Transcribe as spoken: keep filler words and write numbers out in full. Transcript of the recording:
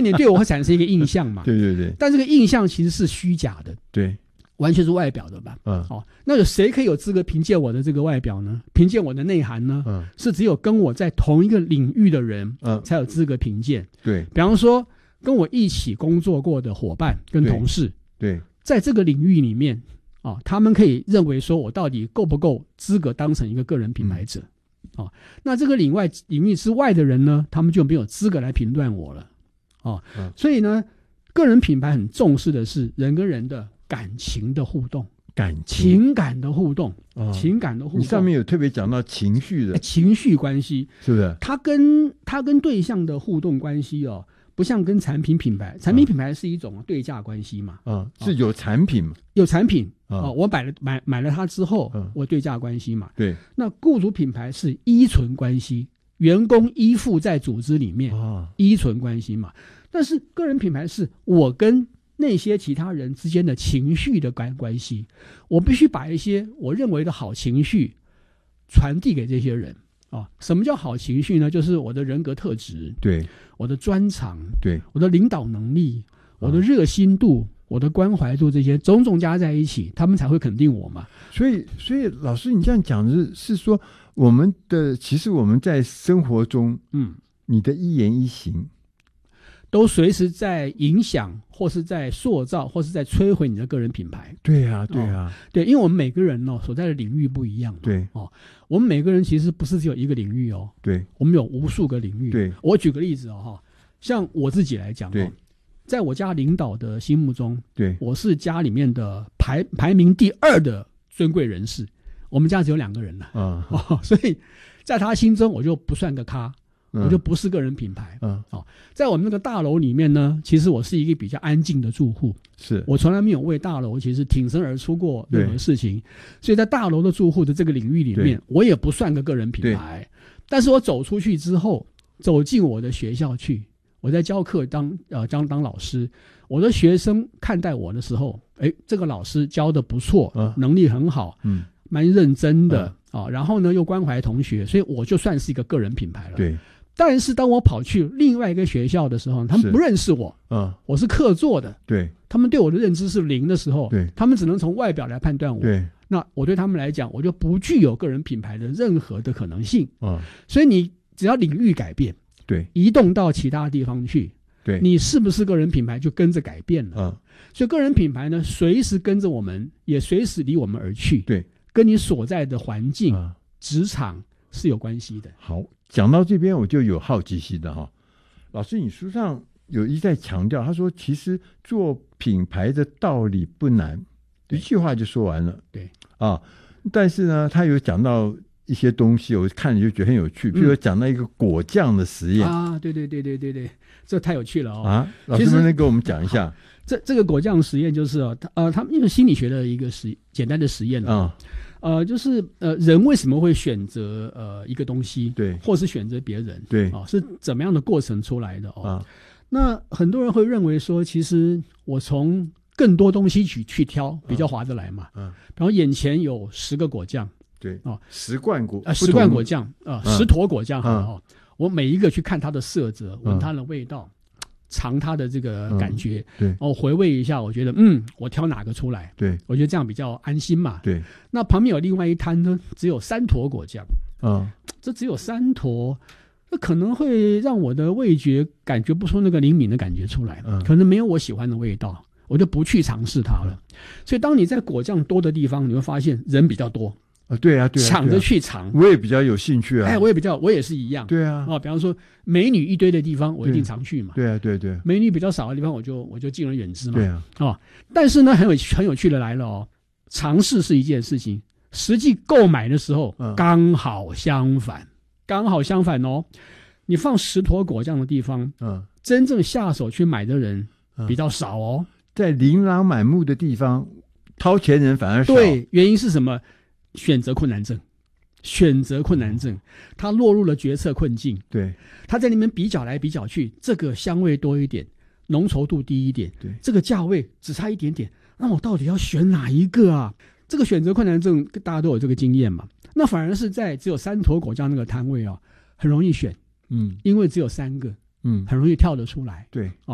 你对我会产生一个印象嘛。 对对对。 但这个印象其实是虚假的， 对， 完全是外表的吧。 嗯， 哦，那有谁可以有资格凭借我的这个外表呢？凭借我的内涵呢？嗯，是只有跟我在同一个领域的人，嗯，才有资格凭借。 对， 比方说跟我一起工作过的伙伴跟同事， 对，对在这个领域里面。哦，他们可以认为说我到底够不够资格当成一个个人品牌者。嗯哦，那这个领外领域之外的人呢，他们就没有资格来评断我了。哦，嗯，所以呢，个人品牌很重视的是人跟人的感情的互动， 感情情感的互动，哦，情感的互动。 你上面有特别讲到情绪的情绪关系， 是不是？ 他跟他跟对象的互动关系哦，不像跟产品品牌，产品品牌是一种对价关系嘛， 嗯，是有产品嘛， 有产品。哦，我买了买买了它之后，嗯，我对价关系嘛。 对， 那雇主品牌是依存关系，员工依附在组织里面，哦，依存关系嘛。但是个人品牌是我跟那些其他人之间的情绪的关关系，我必须把一些我认为的好情绪传递给这些人。哦，什么叫好情绪呢？就是我的人格特质， 对， 我的专长， 对， 我的领导能力，我的热心度。哦，我的关怀度，这些种种加在一起，他们才会肯定我嘛。 所以，所以老师，你这样讲的是是说，我们的其实我们在生活中，嗯，你的一言一行， 都随时在影响，或是在塑造，或是在摧毁你的个人品牌。 对啊，对啊，哦， 对，因为我们每个人哦所在的领域不一样嘛。 对哦，我们每个人其实不是只有一个领域哦。 对， 我们有无数个领域。 对， 我举个例子哦，哈，像我自己来讲哦。在我家领导的心目中， 对，我是家里面的排排名第二的尊贵人士。我们家只有两个人了，嗯，哦，所以在他心中我就不算个咖，嗯，我就不是个人品牌。嗯，哦，在我们那个大楼里面呢，其实我是一个比较安静的住户， 是我从来没有为大楼其实挺身而出过任何事情，所以在大楼的住户的这个领域里面，我也不算个个人品牌。但是我走出去之后，走进我的学校去。我在教课当呃当当老师，我的学生看待我的时候，哎，这个老师教的不错，嗯，能力很好，嗯，蛮认真的啊，嗯，然后呢又关怀同学，所以我就算是一个个人品牌了。 对。 但是当我跑去另外一个学校的时候，他们不认识我，嗯，我是客座的， 对， 他们对我的认知是零的时候， 对， 他们只能从外表来判断我， 对， 那我对他们来讲，我就不具有个人品牌的任何的可能性， 嗯， 所以你只要领域改变。 对， 移动到其他地方去， 对，你是不是个人品牌就跟着改变了？ 嗯， 所以个人品牌呢，随时跟着我们，也随时离我们而去。 对， 跟你所在的环境、嗯、职场是有关系的。 好，讲到这边我就有好奇心的哈，老师，你书上有一再强调，他说其实做品牌的道理不难，一句话就说完了。 对啊，但是呢，他有讲到。一些东西我看了就觉得很有趣，比如说讲到一个果酱的实验、 嗯、啊，对对对对对对，这太有趣了哦！ 啊，老师能不能给我们讲一下？ 这这个果酱实验就是哦，呃，他们因为心理学的一个实简单的实验啊、嗯，呃，就是呃，人为什么会选择呃一个东西， 对， 或是选择别人， 对啊、哦，是怎么样的过程出来的哦？ 啊， 那很多人会认为说，其实我从更多东西去去挑比较划得来嘛，嗯，然后眼前有十个果酱。 对哦，十罐果啊，十罐果酱啊，十坨果酱好了哦。我每一个去看它的色泽，闻它的味道，尝它的这个感觉， 对， 哦，回味一下，我觉得嗯，我挑哪个出来？ 对， 我觉得这样比较安心嘛。 对， 那旁边有另外一摊呢，只有三坨果酱， 啊， 这只有三坨，那可能会让我的味觉感觉不出那个灵敏的感觉出来，嗯，可能没有我喜欢的味道，我就不去尝试它了。所以，当你在果酱多的地方，你会发现人比较多。 啊，对啊，对啊， 抢着去尝， 我也比较有兴趣啊。 哎，我也比较，我也是一样。 对啊， 哦，比方说美女一堆的地方，我一定常去嘛。 对啊，对对。 美女比较少的地方，我就我就敬而远之嘛。 对啊， 哦，但是呢，很有很有趣的来了哦，尝试是一件事情，实际购买的时候，嗯，刚好相反，刚好相反哦。你放十坨果酱的地方，嗯，真正下手去买的人比较少哦。嗯， 在琳琅满目的地方，掏钱人反而少。 对，原因是什么？选择困难症，选择困难症，他落入了决策困境。 对， 他在那边比较来比较去，这个香味多一点，浓稠度低一点， 对， 这个价位只差一点点，那我到底要选哪一个啊？这个选择困难症大家都有这个经验嘛。那反而是在只有三坨果酱那个摊位啊，很容易选，嗯，因为只有三个，嗯，很容易跳得出来， 对， 哦。